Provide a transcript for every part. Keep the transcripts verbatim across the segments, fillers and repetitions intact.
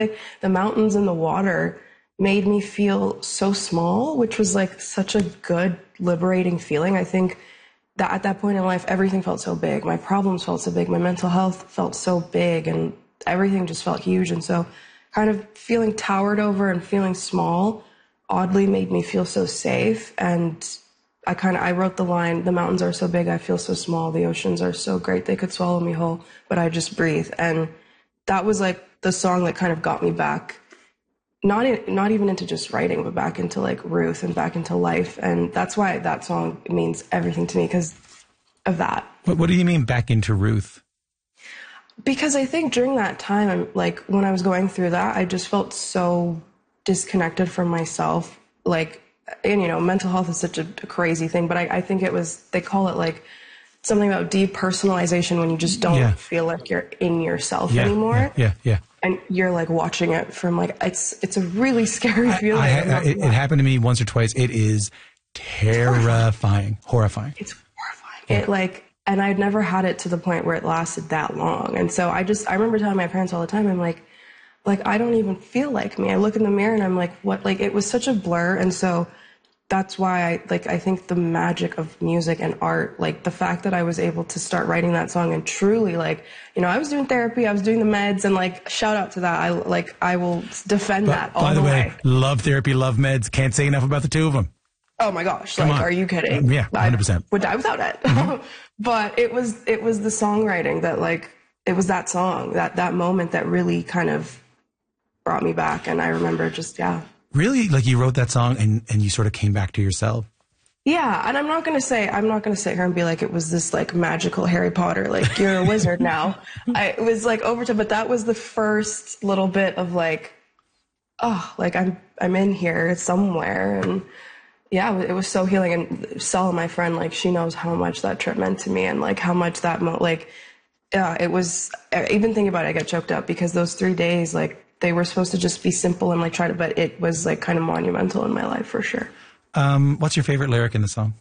The mountains and the water made me feel so small, which was like such a good, liberating feeling. I think that at that point in life, everything felt so big. My problems felt so big. My mental health felt so big, and everything just felt huge. And so kind of feeling towered over and feeling small oddly made me feel so safe. And I kind of, I wrote the line, the mountains are so big, I feel so small. The oceans are so great, they could swallow me whole, but I just breathe. And that was like the song that kind of got me back, not in, not even into just writing, but back into like Ruth and back into life. And that's why that song means everything to me, because of that. What, what do you mean back into Ruth? Because I think during that time, like when I was going through that, I just felt so disconnected from myself. Like, and you know, mental health is such a, a crazy thing, but I, I think it was, they call it like something about depersonalization, when you just don't yeah. feel like you're in yourself yeah, anymore. Yeah, yeah, yeah. And you're like watching it from like, it's it's a really scary I, feeling. I, I, it, it happened to me once or twice. It is terrifying, horrifying. It's horrifying. Yeah. It like, and I'd never had it to the point where it lasted that long. And so I just, I remember telling my parents all the time, I'm like, like, I don't even feel like me. I look in the mirror and I'm like, what? Like, it was such a blur. And so that's why I like, I think the magic of music and art, like the fact that I was able to start writing that song and truly like, you know, I was doing therapy, I was doing the meds, and like, shout out to that. I like, I will defend but, that all by the, the way, way. Love therapy, love meds. Can't say enough about the two of them. Oh my gosh. Come like, on. Are you kidding? Um, yeah, one hundred percent. I would die without it. Mm-hmm. But it was, it was the songwriting that like, it was that song, that, that moment that really kind of brought me back. And I remember just, yeah. Really? Like you wrote that song and, and you sort of came back to yourself? Yeah. And I'm not going to say, I'm not going to sit here and be like, it was this like magical Harry Potter, like you're a wizard now. I, it was like over to, but that was the first little bit of like, oh, like I'm, I'm in here somewhere. And yeah, it was so healing. And Sel, my friend, like she knows how much that trip meant to me, and like how much that, mo- like, yeah, it was, even thinking about it, I get choked up, because those three days, like they were supposed to just be simple and like try to, but it was like kind of monumental in my life for sure. Um, what's your favorite lyric in the song?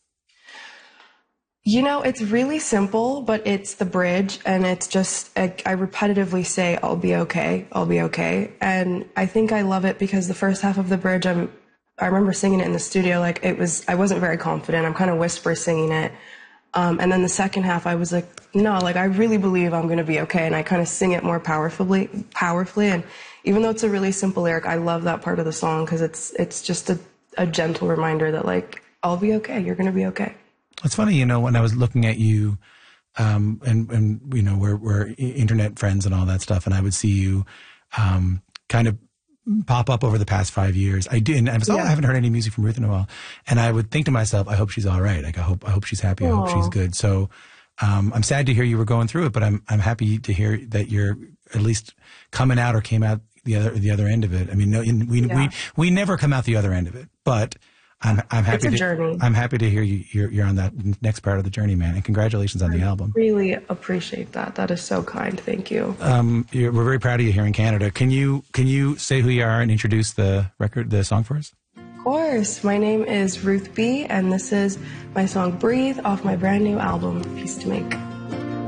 You know, it's really simple, but it's the bridge, and it's just, I, I repetitively say, I'll be okay, I'll be okay. And I think I love it because the first half of the bridge, I'm, I remember singing it in the studio, like it was, I wasn't very confident. I'm kind of whisper singing it. Um, and then the second half, I was like, no, like I really believe I'm going to be okay. And I kind of sing it more powerfully, powerfully. And even though it's a really simple lyric, I love that part of the song, because it's, it's just a, a gentle reminder that like, I'll be okay. You're going to be okay. It's funny, you know, when I was looking at you, um, and, and, you know, we're, we're internet friends and all that stuff, and I would see you, um, kind of pop up over the past five years. I did, and I was, yeah. oh, I haven't heard any music from Ruth in a while. And I would think to myself, I hope she's all right. Like, I hope, I hope she's happy. Aww. I hope she's good. So, um, I'm sad to hear you were going through it, but I'm, I'm happy to hear that you're at least coming out or came out the other, the other end of it. I mean, no, in, we, yeah. we, we never come out the other end of it, but I'm, I'm happy it's a to, journey. I'm happy to hear you, you're, you're on that next part of the journey, man. And congratulations on I the album. Really appreciate that. That is so kind. Thank you. Um, you're, we're very proud of you here in Canada. Can you, can you say who you are and introduce the record, the song for us? Of course. My name is Ruth B, and this is my song Breathe off my brand new album, Peace to Make.